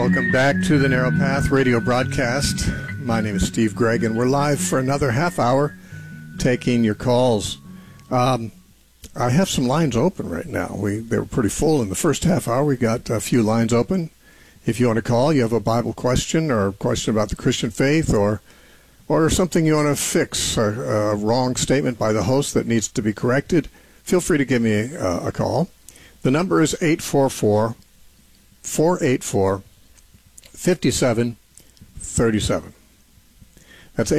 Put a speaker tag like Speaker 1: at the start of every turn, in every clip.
Speaker 1: Welcome back to the Narrow Path radio broadcast. My name is Steve Gregg, and we're live for another half hour taking your calls. I have some lines open right now. They were pretty full in the first half hour. We got a few lines open. If you want to call, you have a Bible question or a question about the Christian faith or something you want to fix, a wrong statement by the host that needs to be corrected, feel free to give me a call. The number is 844-484-5737. That's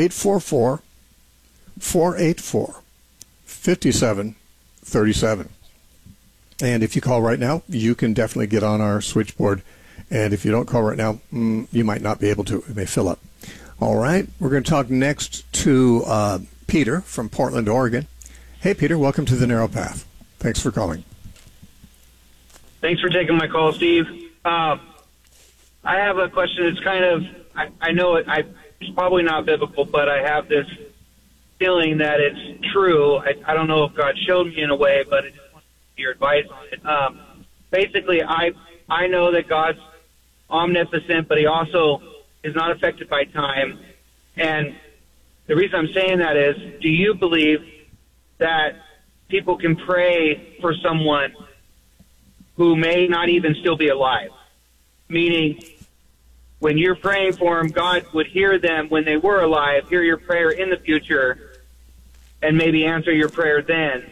Speaker 1: 844-484-5737. And if you call right now, you can definitely get on our switchboard. And if you don't call right now, you might not be able to. It may fill up. All right. We're going to talk next to Peter from Portland, Oregon. Hey, Peter. Welcome to the Narrow Path. Thanks for calling.
Speaker 2: Thanks for taking my call, Steve. I have a question. It's kind of, I know it's probably not biblical, but I have this feeling that it's true. I don't know if God showed me in a way, but I just want your advice on it. Basically, I know that God's omnipotent, but he also is not affected by time. And the reason I'm saying that is, do you believe that people can pray for someone who may not even still be alive? Meaning, when you're praying for them, God would hear them when they were alive, hear your prayer in the future, and maybe answer your prayer then.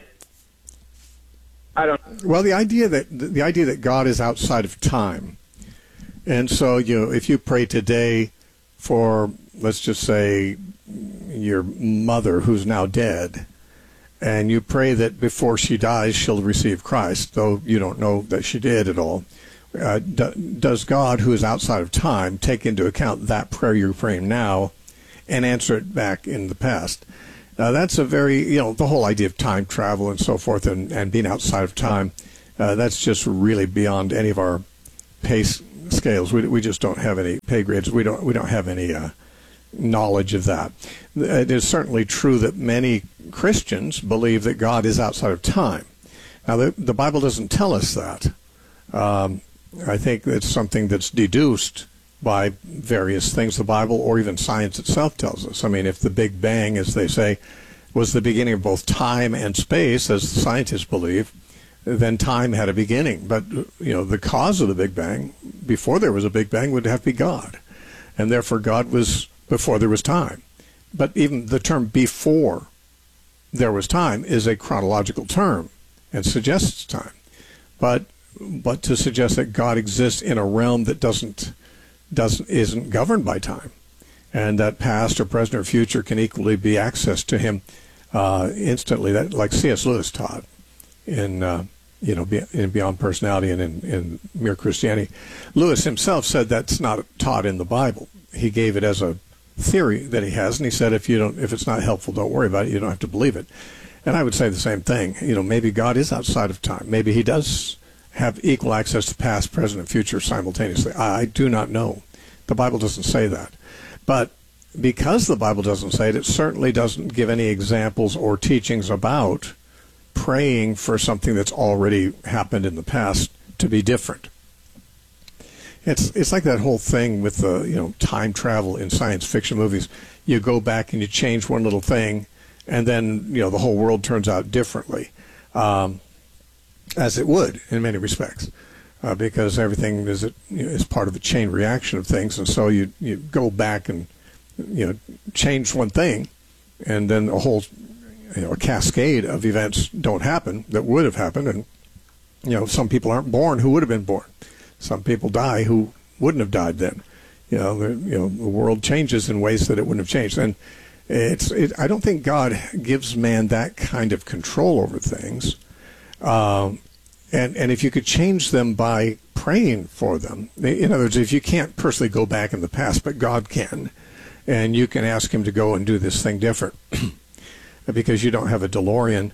Speaker 2: I don't know.
Speaker 1: Well, the idea that God is outside of time, and so if you pray today for, let's just say, your mother who's now dead, and you pray that before she dies she'll receive Christ, though you don't know that she did at all, does God, who is outside of time, take into account that prayer you're praying now and answer it back in the past? That's a very, the whole idea of time travel and so forth and being outside of time, that's just really beyond any of our pay scales. We just don't have any pay grades. We don't have any knowledge of that. It is certainly true that many Christians believe that God is outside of time. Now, the Bible doesn't tell us that. I think it's something that's deduced by various things the Bible or even science itself tells us. I mean, if the Big Bang, as they say, was the beginning of both time and space, as the scientists believe, then time had a beginning. But, the cause of the Big Bang, before there was a Big Bang, would have to be God. And therefore, God was before there was time. But even the term before there was time is a chronological term and suggests time. But to suggest that God exists in a realm that isn't governed by time, and that past or present or future can equally be accessed to him instantly, that like C.S. Lewis taught in Beyond Personality and in Mere Christianity. Lewis himself said that's not taught in the Bible. He gave it as a theory that he has, and he said if it's not helpful, don't worry about it. You don't have to believe it. And I would say the same thing. Maybe God is outside of time. Maybe he does have equal access to past, present, and future simultaneously. I do not know. The Bible doesn't say that. But because the Bible doesn't say it, it certainly doesn't give any examples or teachings about praying for something that's already happened in the past to be different. It's like that whole thing with the time travel in science fiction movies. You go back and you change one little thing, and then the whole world turns out differently, as it would in many respects, because everything is part of a chain reaction of things, and so you go back and change one thing, and then a whole a cascade of events don't happen that would have happened, and some people aren't born who would have been born. Some people die who wouldn't have died then. The world changes in ways that it wouldn't have changed. And I don't think God gives man that kind of control over things. And if you could change them by praying for them, in other words, if you can't personally go back in the past, but God can, and you can ask him to go and do this thing different because you don't have a DeLorean,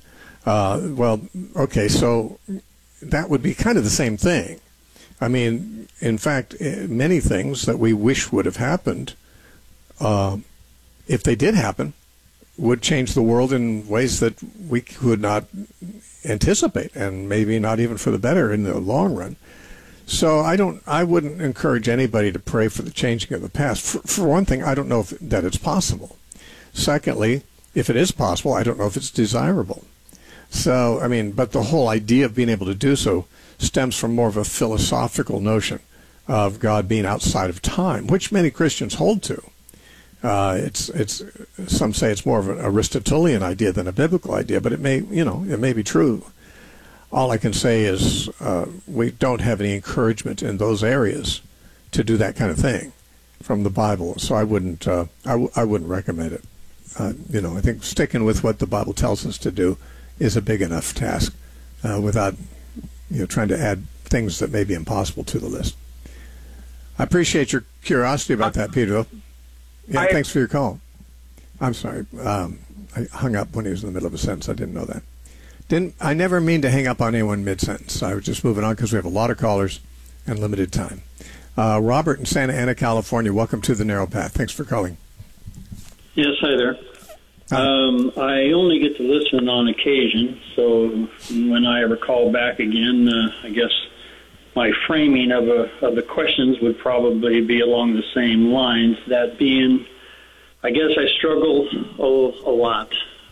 Speaker 1: so that would be kind of the same thing. I mean, in fact, many things that we wish would have happened, if they did happen, would change the world in ways that we could not anticipate, and maybe not even for the better in the long run. So I wouldn't encourage anybody to pray for the changing of the past. For one thing, I don't know that it's possible. Secondly, if it is possible, I don't know if it's desirable. So, I mean, but the whole idea of being able to do so stems from more of a philosophical notion of God being outside of time, which many Christians hold to. It's some say it's more of an Aristotelian idea than a biblical idea, but it may be true. All I can say is we don't have any encouragement in those areas to do that kind of thing from the Bible. So I wouldn't recommend it. I think sticking with what the Bible tells us to do is a big enough task without trying to add things that may be impossible to the list. I appreciate your curiosity about that, Peter. Yeah, thanks for your call. I'm sorry. I hung up when he was in the middle of a sentence. I didn't know that. I never mean to hang up on anyone mid-sentence. I was just moving on because we have a lot of callers and limited time. Robert in Santa Ana, California, welcome to the Narrow Path. Thanks for calling.
Speaker 3: Yes, hi there. I only get to listen on occasion, so when I ever call back again, I guess my framing of the questions would probably be along the same lines. That being, I guess I struggle a lot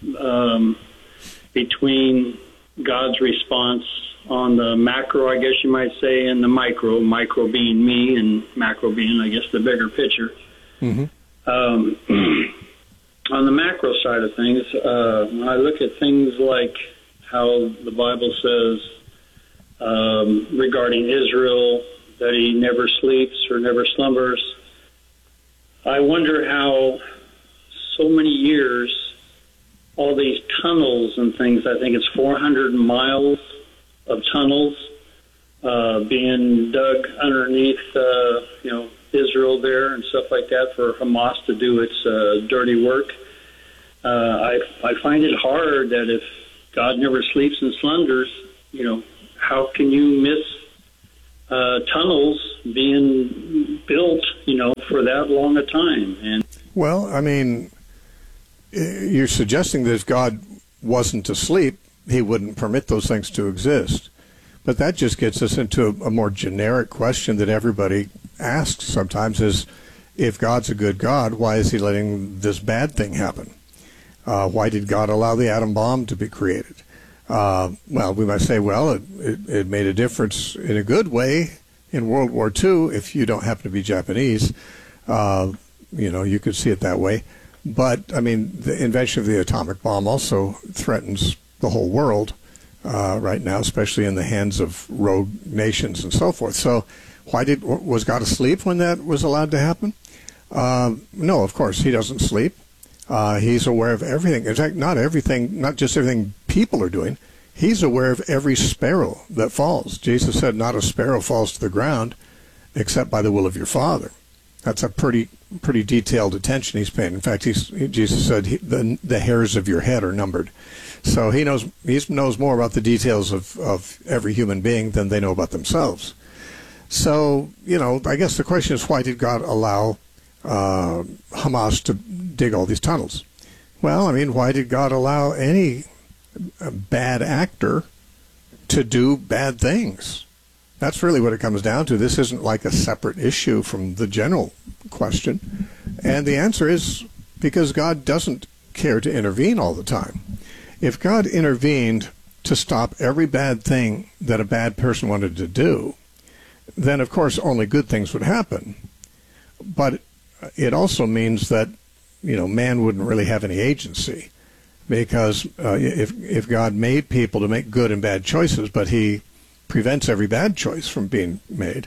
Speaker 3: between God's response on the macro, I guess you might say, and the micro being me and macro being, I guess, the bigger picture.
Speaker 1: Mm-hmm.
Speaker 3: On the macro side of things, when I look at things like how the Bible says regarding Israel that he never sleeps or never slumbers, I wonder how so many years, all these tunnels and things, I think it's 400 miles of tunnels being dug underneath, Israel there and stuff like that for Hamas to do its dirty work. I find it hard that if God never sleeps and slumbers, how can you miss tunnels being built, for that long a time? And
Speaker 1: well, I mean, you're suggesting that if God wasn't asleep, he wouldn't permit those things to exist. But that just gets us into a more generic question that everybody asks sometimes is, if God's a good God, why is he letting this bad thing happen? Why did God allow the atom bomb to be created? Well, we might say, it made a difference in a good way in World War II. If you don't happen to be Japanese, you could see it that way. But, I mean, the invention of the atomic bomb also threatens the whole world right now, especially in the hands of rogue nations and so forth. So was God asleep when that was allowed to happen? No, of course, he doesn't sleep. He's aware of everything. In fact, not just everything people are doing. He's aware of every sparrow that falls. Jesus said, not a sparrow falls to the ground except by the will of your Father. That's a pretty detailed attention he's paying. In fact, Jesus said the hairs of your head are numbered. So he knows more about the details of every human being than they know about themselves. So, I guess the question is, why did God allow Hamas to dig all these tunnels? Well, I mean, why did God allow any bad actor to do bad things? That's really what it comes down to. This isn't like a separate issue from the general question. And the answer is because God doesn't care to intervene all the time. If God intervened to stop every bad thing that a bad person wanted to do, then of course only good things would happen. But it also means that, man wouldn't really have any agency, because if God made people to make good and bad choices, but he prevents every bad choice from being made,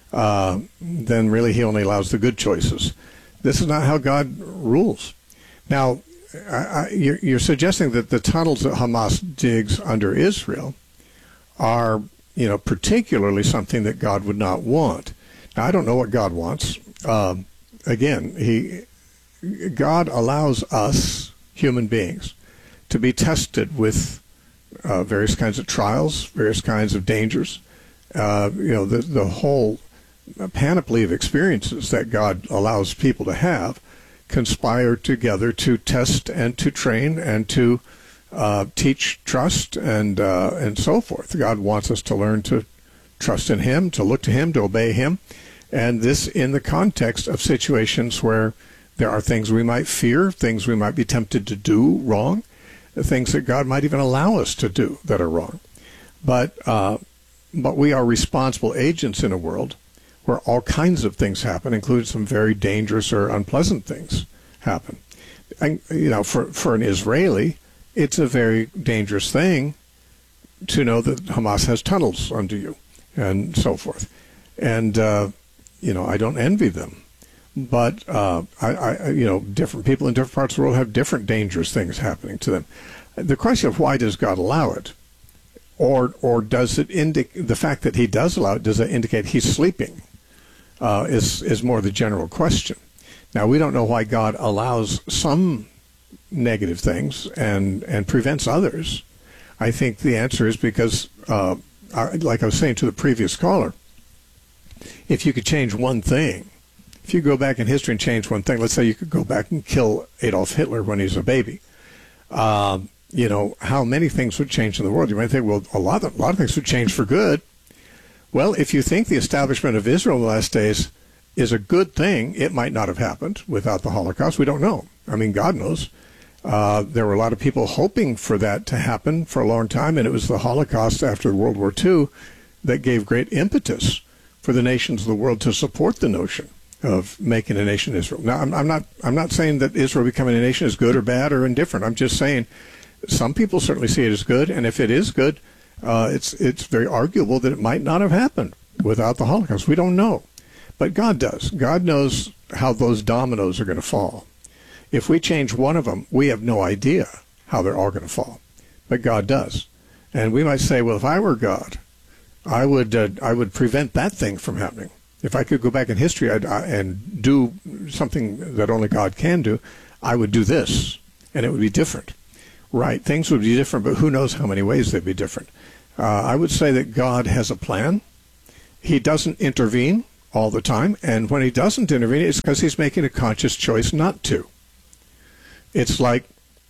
Speaker 1: then really he only allows the good choices. This is not how God rules. Now, you're suggesting that the tunnels that Hamas digs under Israel are, particularly something that God would not want. Now, I don't know what God wants. Again, God allows us, human beings, to be tested with various kinds of trials, various kinds of dangers. The whole panoply of experiences that God allows people to have conspire together to test and to train and to teach trust and so forth. God wants us to learn to trust in him, to look to him, to obey him. And this in the context of situations where there are things we might fear, things we might be tempted to do wrong, things that God might even allow us to do that are wrong. But we are responsible agents in a world where all kinds of things happen, including some very dangerous or unpleasant things happen. And, for an Israeli, it's a very dangerous thing to know that Hamas has tunnels under you and so forth. And, I don't envy them. But, different people in different parts of the world have different dangerous things happening to them. The question of why does God allow it? Or does it indicate, the fact that he does allow it, does it indicate he's sleeping? Is more the general question. Now, we don't know why God allows some negative things and prevents others. I think the answer is because, like I was saying to the previous caller, if you could change one thing, if you go back in history and change one thing, let's say you could go back and kill Adolf Hitler when he was a baby, how many things would change in the world? You might think, well, a lot of things would change for good. Well, if you think the establishment of Israel in the last days is a good thing, it might not have happened without the Holocaust. We don't know. I mean, God knows. There were a lot of people hoping for that to happen for a long time, and it was the Holocaust after World War II that gave great impetus for the nations of the world to support the notion of making a nation Israel. Now, I'm not saying that Israel becoming a nation is good or bad or indifferent. I'm just saying some people certainly see it as good, and if it is good, it's very arguable that it might not have happened without the Holocaust. We don't know. But God does. God knows how those dominoes are going to fall. If we change one of them, we have no idea how they're all going to fall. But God does. And we might say, well, if I were God, I would prevent that thing from happening. If I could go back in history and do something that only God can do, I would do this, and it would be different. Right, things would be different, but who knows how many ways they'd be different. I would say that God has a plan. He doesn't intervene all the time, and when he doesn't intervene, it's because he's making a conscious choice not to. It's like,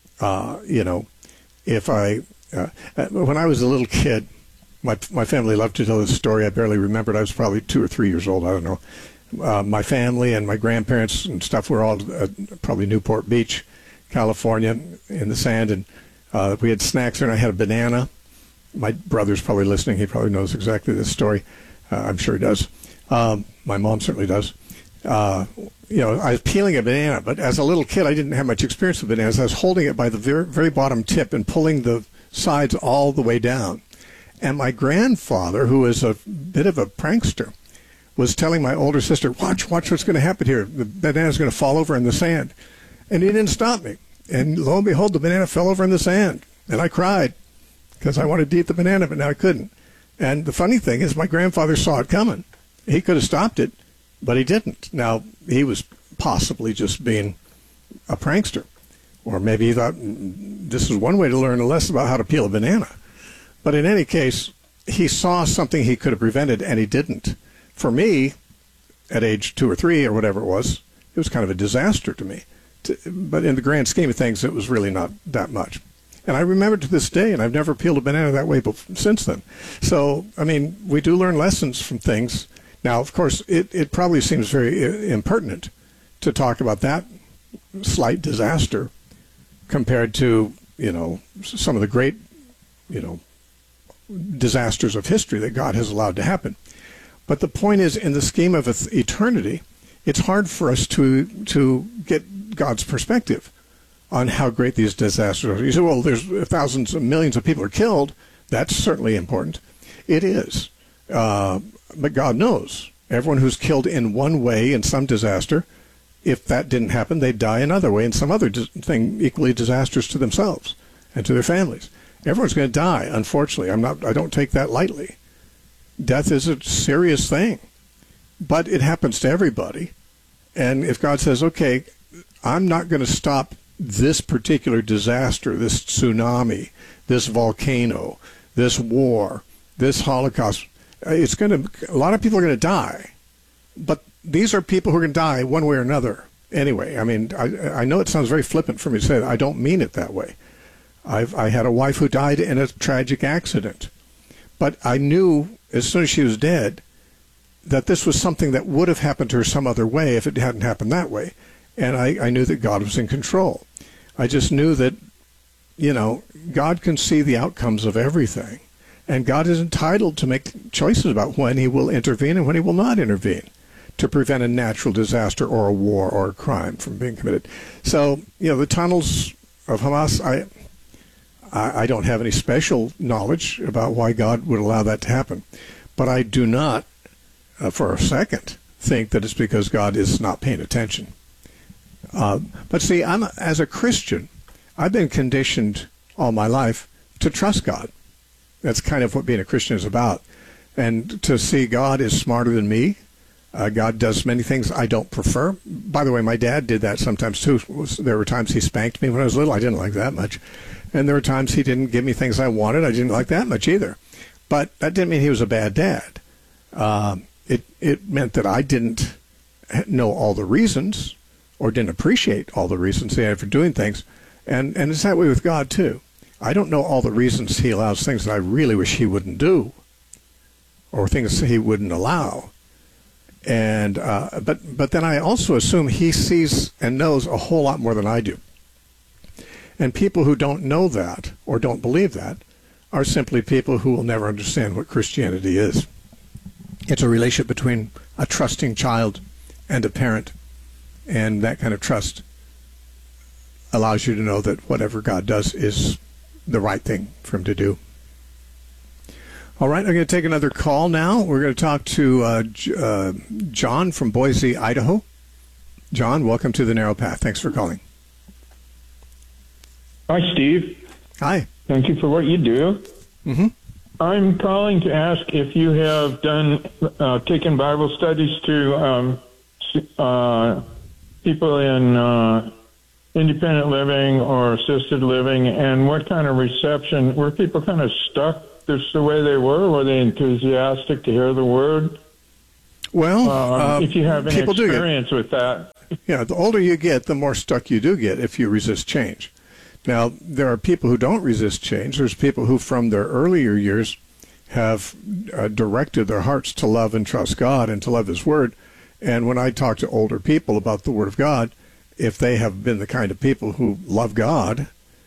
Speaker 1: if when I was a little kid, my family loved to tell this story. I barely remembered. I was probably 2 or 3 years old. I don't know. My family and my grandparents and stuff were all probably Newport Beach, California, in the sand, and we had snacks there, and I had a banana. My brother's probably listening. He probably knows exactly this story. I'm sure he does. My mom certainly does. I was peeling a banana, but as a little kid, I didn't have much experience with bananas. I was holding it by the very, very bottom tip and pulling the sides all the way down. And my grandfather, who was a bit of a prankster, was telling my older sister, watch what's going to happen here. The banana's going to fall over in the sand. And he didn't stop me. And lo and behold, the banana fell over in the sand. And I cried because I wanted to eat the banana, but now I couldn't. And the funny thing is my grandfather saw it coming. He could have stopped it, but he didn't. Now, he was possibly just being a prankster. Or maybe he thought this is one way to learn a lesson about how to peel a banana. But in any case, he saw something he could have prevented, and he didn't. For me, at age 2 or 3 or whatever it was kind of a disaster to me. But in the grand scheme of things, it was really not that much. And I remember to this day, and I've never peeled a banana that way since then. So, I mean, we do learn lessons from things. Now, of course, it probably seems very impertinent to talk about that slight disaster compared to, some of the great, disasters of history that God has allowed to happen. But the point is, in the scheme of eternity, it's hard for us to get God's perspective on how great these disasters are. You say, well, there's thousands and millions of people are killed. That's certainly important. It is. But God knows. Everyone who's killed in one way in some disaster, if that didn't happen, they'd die another way in some other thing equally disastrous to themselves and to their families. Everyone's going to die, unfortunately. I don't take that lightly. Death is a serious thing. But it happens to everybody. And if God says, okay, I'm not going to stop this particular disaster, this tsunami, this volcano, this war, this Holocaust, a lot of people are going to die. But these are people who are going to die one way or another anyway. I mean, I know it sounds very flippant for me to say that. I don't mean it that way. I had a wife who died in a tragic accident. But I knew as soon as she was dead that this was something that would have happened to her some other way if it hadn't happened that way. And I knew that God was in control. I just knew that, God can see the outcomes of everything. And God is entitled to make choices about when he will intervene and when he will not intervene to prevent a natural disaster or a war or a crime from being committed. So, the tunnels of Hamas, I don't have any special knowledge about why God would allow that to happen. But I do not, for a second, think that it's because God is not paying attention. But see, as a Christian, I've been conditioned all my life to trust God. That's kind of what being a Christian is about. And to see God is smarter than me. God does many things I don't prefer. By the way, my dad did that sometimes too. There were times he spanked me when I was little. I didn't like that much. And there were times he didn't give me things I wanted. I didn't like that much either. But that didn't mean he was a bad dad. It meant that I didn't know all the reasons or didn't appreciate all the reasons he had for doing things. And it's that way with God too. I don't know all the reasons he allows things that I really wish he wouldn't do or things he wouldn't allow. And but then I also assume he sees and knows a whole lot more than I do. And people who don't know that or don't believe that are simply people who will never understand what Christianity is. It's a relationship between a trusting child and a parent, and that kind of trust allows you to know that whatever God does is the right thing for him to do. All right, I'm going to take another call now. We're going to talk to John from Boise, Idaho. John, welcome to The Narrow Path. Thanks for calling.
Speaker 4: Hi, Steve.
Speaker 1: Hi.
Speaker 4: Thank you for what you do.
Speaker 1: Mm-hmm.
Speaker 4: I'm calling to ask if you have taken Bible studies to people in independent living or assisted living, and what kind of reception? Were people kind of stuck just the way they were? Were they enthusiastic to hear the word?
Speaker 1: Well,
Speaker 4: if you have any experience with that.
Speaker 1: Yeah, the older you get, the more stuck you do get if you resist change. Now, there are people who don't resist change. There's people who, from their earlier years, have directed their hearts to love and trust God and to love his word. And when I talk to older people about the word of God, if they have been the kind of people who love God,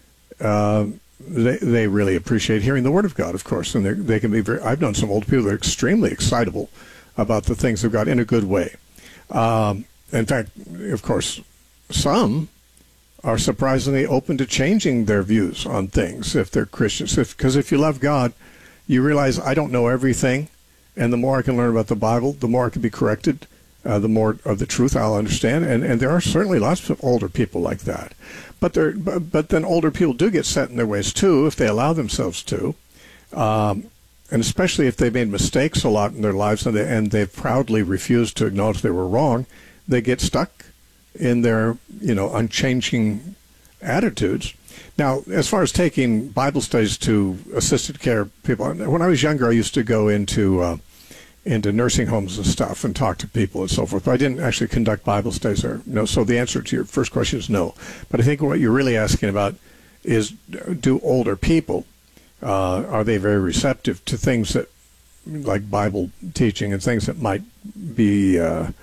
Speaker 1: they really appreciate hearing the word of God, of course. And they can be very, I've known some old people that are extremely excitable about the things of God in a good way. In fact, of course, some are surprisingly open to changing their views on things if they're Christians. Because if you love God, you realize I don't know everything, and the more I can learn about the Bible, the more I can be corrected, the more of the truth I'll understand. And there are certainly lots of older people like that. But then older people do get set in their ways too, if they allow themselves to. And especially if they've made mistakes a lot in their lives and they've proudly refused to acknowledge they were wrong, they get stuck in their, unchanging attitudes. Now, as far as taking Bible studies to assisted care people, when I was younger, I used to go into nursing homes and stuff and talk to people and so forth. But I didn't actually conduct Bible studies there. No. So the answer to your first question is no. But I think what you're really asking about is, do older people, are they very receptive to things that, like Bible teaching and things that might be,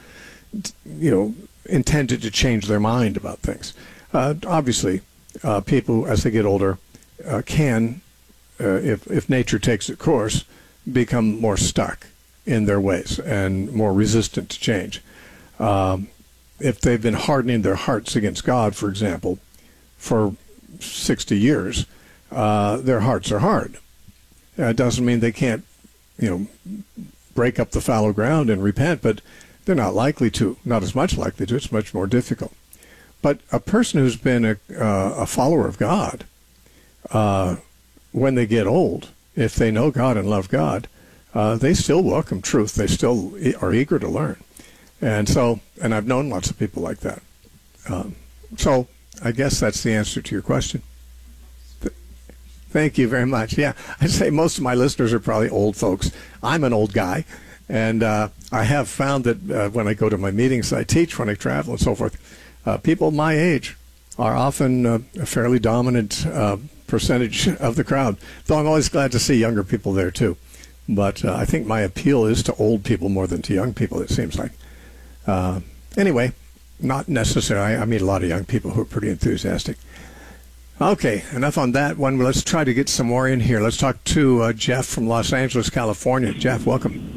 Speaker 1: intended to change their mind about things? Obviously, people, as they get older, can, if nature takes its course, become more stuck in their ways and more resistant to change. If they've been hardening their hearts against God, for example, for 60 years, their hearts are hard. It doesn't mean they can't, break up the fallow ground and repent, but they're not likely to, not as much likely to. It's much more difficult. But a person who's been a follower of God, when they get old, if they know God and love God, they still welcome truth. They still are eager to learn. And I've known lots of people like that. So I guess that's the answer to your question. Thank you very much. Yeah, I'd say most of my listeners are probably old folks. I'm an old guy. And I have found that when I go to my meetings, I teach, when I travel and so forth, people my age are often a fairly dominant percentage of the crowd, though I'm always glad to see younger people there too. But I think my appeal is to old people more than to young people, it seems like. Anyway, not necessary. I meet a lot of young people who are pretty enthusiastic. Okay, enough on that one. Let's try to get some more in here. Let's talk to Jeff from Los Angeles, California. Jeff, welcome.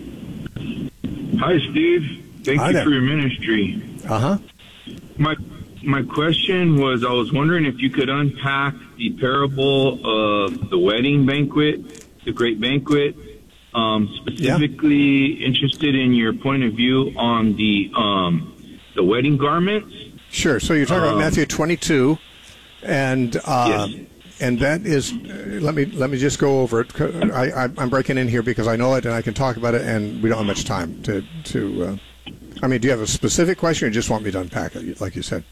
Speaker 5: Hi, Steve. Thank
Speaker 1: Hi
Speaker 5: you
Speaker 1: there.
Speaker 5: for your ministry.
Speaker 1: Uh-huh.
Speaker 5: My question was, I was wondering if you could unpack the parable of the wedding banquet, the great banquet. Specifically interested in your point of view on the wedding garments.
Speaker 1: Sure. So you're talking about Matthew 22, and
Speaker 5: Yes.
Speaker 1: and that is. Let me just go over it. I'm breaking in here because I know it and I can talk about it, and we don't have much time to. I mean, do you have a specific question, or just want me to unpack it, like you said?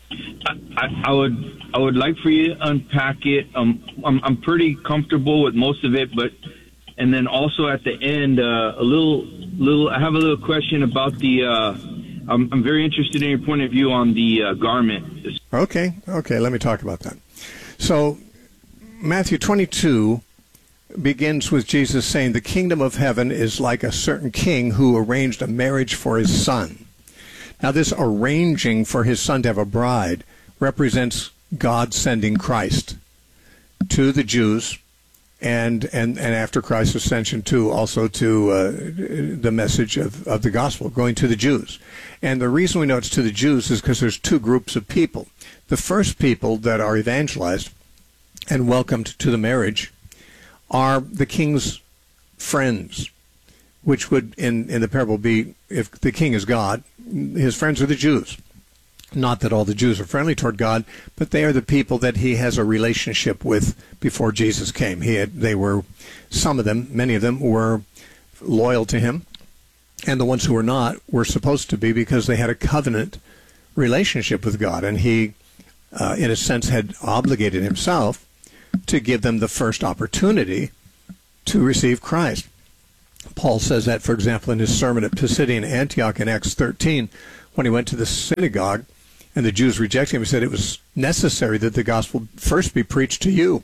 Speaker 5: I would like for you to unpack it. I'm pretty comfortable with most of it, but and then also at the end, a little. I have a little question about the. I'm very interested in your point of view on the garment.
Speaker 1: Okay. Let me talk about that. So, Matthew 22 begins with Jesus saying, "The kingdom of heaven is like a certain king who arranged a marriage for his son." Now, this arranging for his son to have a bride represents God sending Christ to the Jews, and after Christ's ascension too, also to the message of the gospel going to the Jews. And the reason we know it's to the Jews is because there's two groups of people. The first people that are evangelized and welcomed to the marriage are the king's friends, which would in the parable be, if the king is God, his friends are the Jews. Not that all the Jews are friendly toward God, but they are the people that he has a relationship with before Jesus came. Some of them, many of them, were loyal to him, and the ones who were not were supposed to be, because they had a covenant relationship with God, and he, in a sense, had obligated himself to give them the first opportunity to receive Christ. Paul says that, for example, in his sermon at Pisidian Antioch in Acts 13, when he went to the synagogue and the Jews rejected him. He said it was necessary that the gospel first be preached to you.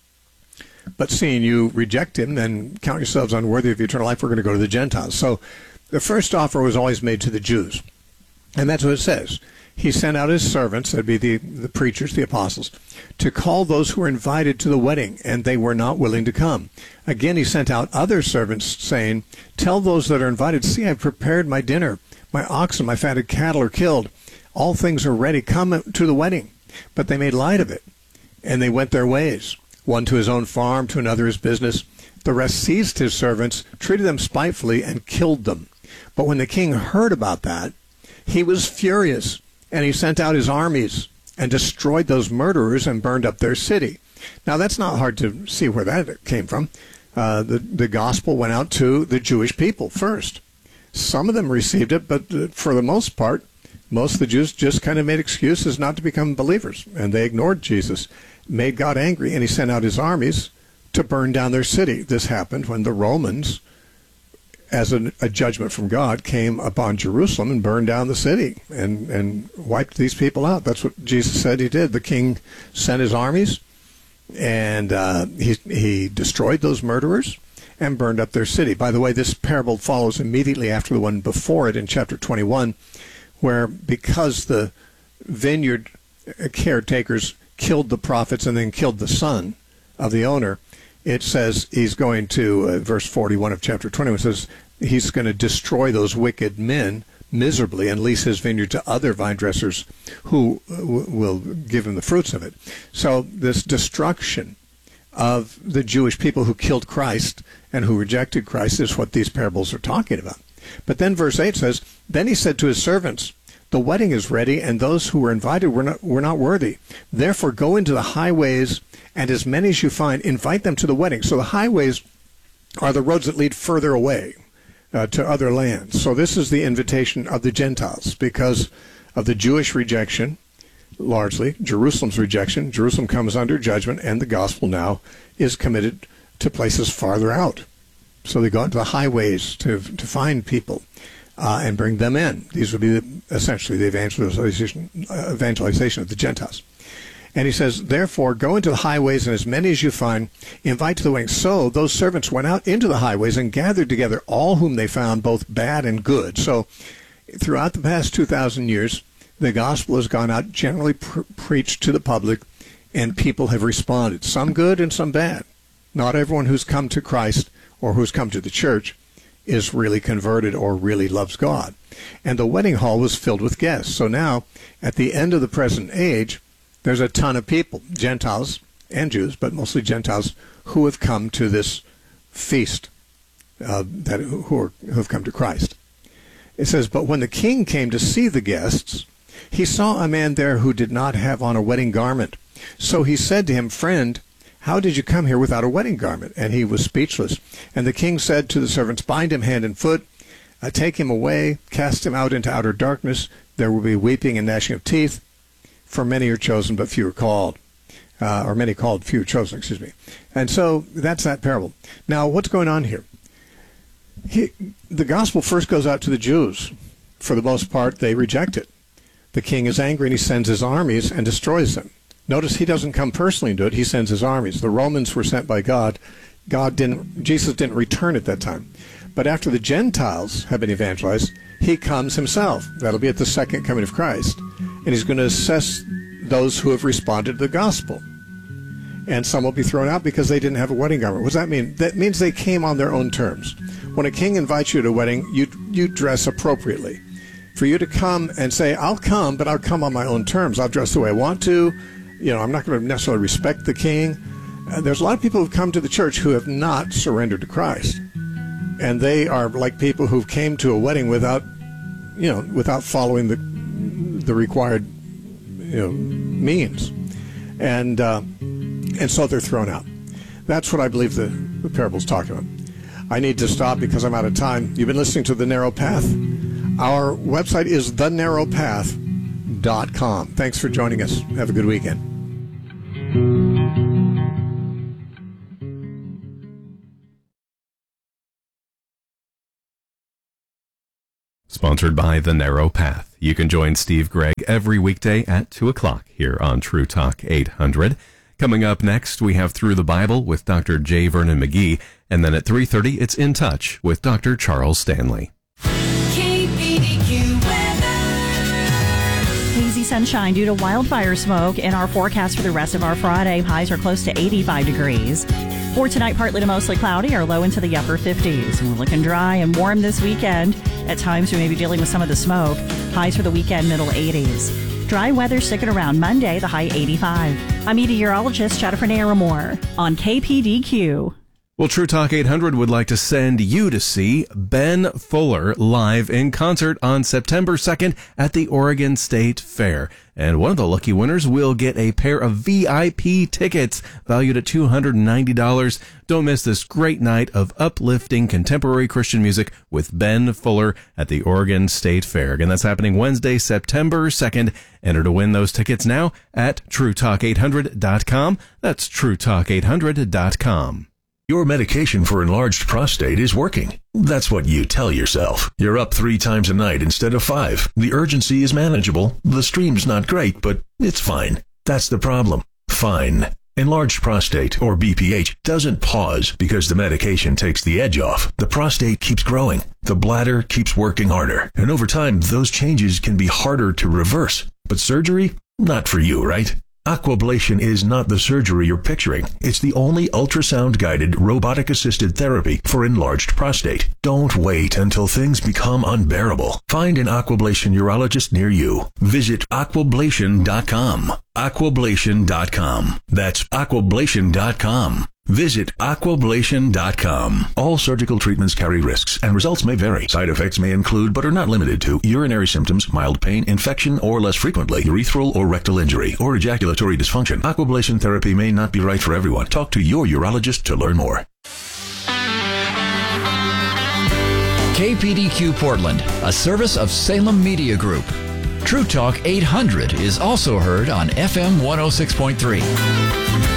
Speaker 1: But seeing you reject him, then count yourselves unworthy of eternal life. We're going to go to the Gentiles. So the first offer was always made to the Jews. And that's what it says. He sent out his servants, that'd be the preachers, the apostles, to call those who were invited to the wedding, and they were not willing to come. Again, he sent out other servants, saying, tell those that are invited, see, I've prepared my dinner. My oxen, my fatted cattle are killed. All things are ready. Come to the wedding. But they made light of it, and they went their ways, one to his own farm, to another his business. The rest seized his servants, treated them spitefully, and killed them. But when the king heard about that, he was furious, and he sent out his armies and destroyed those murderers and burned up their city. Now, that's not hard to see where that came from. The gospel went out to the Jewish people first. Some of them received it, but for the most part, most of the Jews just kind of made excuses not to become believers, and they ignored Jesus, made God angry, and he sent out his armies to burn down their city. This happened when the Romans, as a judgment from God, came upon Jerusalem and burned down the city and wiped these people out. That's what Jesus said he did. The king sent his armies, and he destroyed those murderers and burned up their city. By the way, this parable follows immediately after the one before it in chapter 21, where because the vineyard caretakers killed the prophets and then killed the son of the owner, it says he's going to, verse 41 of chapter 21 says, he's going to destroy those wicked men miserably and lease his vineyard to other vine dressers who will give him the fruits of it. So this destruction of the Jewish people who killed Christ and who rejected Christ is what these parables are talking about. But then verse 8 says, then he said to his servants, the wedding is ready, and those who were invited were not worthy. Therefore go into the highways, and as many as you find, invite them to the wedding. So the highways are the roads that lead further away to other lands. So this is the invitation of the Gentiles because of the Jewish rejection, largely, Jerusalem's rejection. Jerusalem comes under judgment, and the gospel now is committed to places farther out. So they go into the highways to find people and bring them in. These would be essentially the evangelization of the Gentiles. And he says, therefore, go into the highways, and as many as you find, invite to the wedding. So those servants went out into the highways and gathered together all whom they found, both bad and good. So throughout the past 2,000 years, the gospel has gone out, generally preached to the public, and people have responded, some good and some bad. Not everyone who's come to Christ or who's come to the church is really converted or really loves God. And the wedding hall was filled with guests. So now, at the end of the present age, there's a ton of people, Gentiles and Jews, but mostly Gentiles, who have come to this feast, who have come to Christ. It says, but when the king came to see the guests, he saw a man there who did not have on a wedding garment. So he said to him, friend, how did you come here without a wedding garment? And he was speechless. And the king said to the servants, bind him hand and foot, take him away, cast him out into outer darkness. There will be weeping and gnashing of teeth, for many are chosen, but few are called. Or many called, few chosen, excuse me. And so that's that parable. Now, what's going on here? The gospel first goes out to the Jews. For the most part, they reject it. The king is angry, and he sends his armies and destroys them. Notice he doesn't come personally and do it. He sends his armies. The Romans were sent by God. Jesus didn't return at that time. But after the Gentiles have been evangelized, he comes himself. That'll be at the second coming of Christ. And he's going to assess those who have responded to the gospel. And some will be thrown out because they didn't have a wedding garment. What does that mean? That means they came on their own terms. When a king invites you to a wedding, you dress appropriately. For you to come and say, I'll come, but I'll come on my own terms. I'll dress the way I want to. I'm not going to necessarily respect the king. There's a lot of people who've come to the church who have not surrendered to Christ. And they are like people who came to a wedding without following the required, means. And so they're thrown out. That's what I believe the parable's talking about. I need to stop because I'm out of time. You've been listening to The Narrow Path. Our website is thenarrowpath.com. Thanks for joining us. Have a good weekend.
Speaker 6: Sponsored by The Narrow Path. You can join Steve Gregg every weekday at 2 o'clock here on True Talk 800. Coming up next, we have Through the Bible with Dr. J. Vernon McGee. And then at 3:30, it's In Touch with Dr. Charles Stanley.
Speaker 7: KPDQ weather. Hazy sunshine due to wildfire smoke in our forecast for the rest of our Friday. Highs are close to 85 degrees. For tonight, partly to mostly cloudy, our low into the upper 50s. We're looking dry and warm this weekend. At times, we may be dealing with some of the smoke. Highs for the weekend, middle 80s. Dry weather sticking around Monday, the high 85. I'm meteorologist Jennifer Naramore on KPDQ.
Speaker 6: Well, True Talk 800 would like to send you to see Ben Fuller live in concert on September 2nd at the Oregon State Fair. And one of the lucky winners will get a pair of VIP tickets valued at $290. Don't miss this great night of uplifting contemporary Christian music with Ben Fuller at the Oregon State Fair. Again, that's happening Wednesday, September 2nd. Enter to win those tickets now at TrueTalk800.com. That's TrueTalk800.com.
Speaker 8: Your medication for enlarged prostate is working. That's what you tell yourself. You're up 3 times a night instead of 5. The urgency is manageable. The stream's not great, but it's fine. That's the problem. Fine. Enlarged prostate, or BPH, doesn't pause because the medication takes the edge off. The prostate keeps growing. The bladder keeps working harder. And over time, those changes can be harder to reverse. But surgery? Not for you, right? Aquablation is not the surgery you're picturing. It's the only ultrasound-guided, robotic-assisted therapy for enlarged prostate. Don't wait until things become unbearable. Find an Aquablation urologist near you. Visit aquablation.com. Aquablation.com. That's aquablation.com. Visit aquablation.com. All surgical treatments carry risks, and results may vary. Side effects may include, but are not limited to, urinary symptoms, mild pain, infection, or less frequently, urethral or rectal injury, or ejaculatory dysfunction. Aquablation therapy may not be right for everyone. Talk to your urologist to learn more.
Speaker 9: KPDQ Portland, a service of Salem Media Group. True Talk 800 is also heard on FM 106.3.